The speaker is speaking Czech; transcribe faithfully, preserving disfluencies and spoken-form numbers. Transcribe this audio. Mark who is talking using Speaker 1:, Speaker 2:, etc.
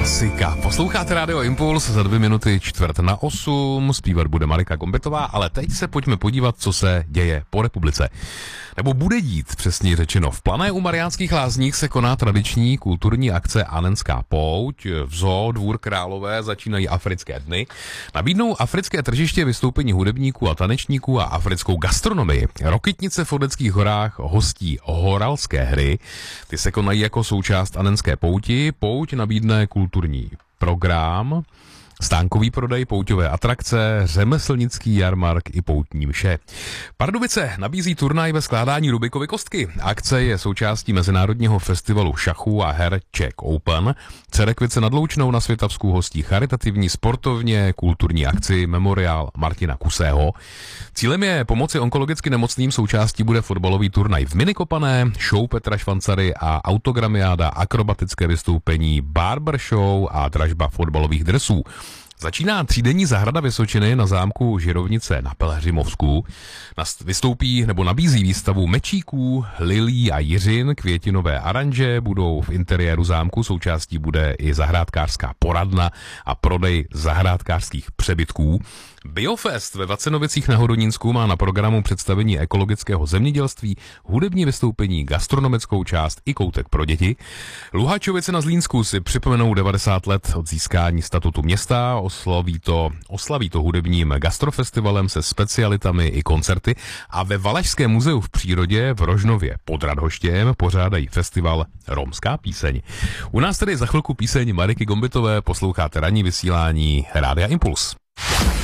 Speaker 1: Klasika. Posloucháte Radio Impuls, za dvě minuty čtvrt na osm, zpívat bude Marika Gombitová, ale teď se pojďme podívat, co se děje po republice. Nebo bude dít, přesně řečeno. V Plané u Mariánských Lázních se koná tradiční kulturní akce Anenská pouť. V Zoo Dvůr Králové začínají africké dny. Nabídnou africké tržiště vystoupení hudebníků a tanečníků a africkou gastronomii. Rokytnice v Odeckých horách hostí horalské hry. Ty se konají jako součást Anenské pouti. Pouť nabídne kulturní program, stánkový prodej, pouťové atrakce, řemeslnický jarmark i poutní mše. Pardubice nabízí turnaj ve skládání Rubikovy kostky. Akce je součástí mezinárodního festivalu šachu a her Czech Open. Cerekvice nad Loučnou na Světavsku hostí charitativní, sportovně kulturní akci Memoriál Martina Kusého. Cílem je pomoci onkologicky nemocným, součástí bude fotbalový turnaj v Minikopané, show Petra Švancary a autogramiáda, akrobatické vystoupení, barber show a dražba fotbalových dresů. Začíná třídenní zahrada Vysočiny na zámku Žirovnice na Pelhřimovsku. Vystoupí nebo nabízí výstavu mečíků, lilí a jiřin, květinové aranže, budou v interiéru zámku, součástí bude i zahrádkářská poradna a prodej zahrádkářských přebytků. Biofest ve Vacenovicích na Hodonínsku má na programu představení ekologického zemědělství, hudební vystoupení, gastronomickou část i koutek pro děti. Luhačovice na Zlínsku si připomenou devadesát let od získání statutu města, oslaví to, oslaví to hudebním gastrofestivalem se specialitami i koncerty a ve Valašském muzeu v přírodě v Rožnově pod Radhoštěm pořádají festival Romská píseň. U nás tedy za chvilku píseň Mariky Gombitové, posloucháte ranní vysílání Rádia Impuls.